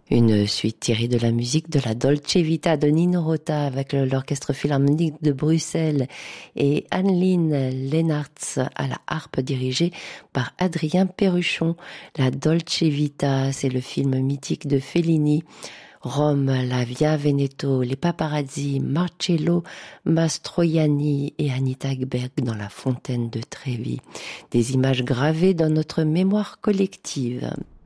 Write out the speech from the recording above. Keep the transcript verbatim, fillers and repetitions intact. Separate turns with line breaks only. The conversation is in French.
Une suite tirée de la musique de la Dolce Vita de Nino Rota avec l'Orchestre Philharmonique de Bruxelles et Anne-Lynne Leenaerts à la harpe dirigée par Adrien Perruchon. La Dolce Vita, c'est le film mythique de Fellini. Rome, la Via Veneto, les paparazzi, Marcello Mastroianni et Anita Ekberg dans la fontaine de Trevi. Des images gravées dans notre mémoire collective.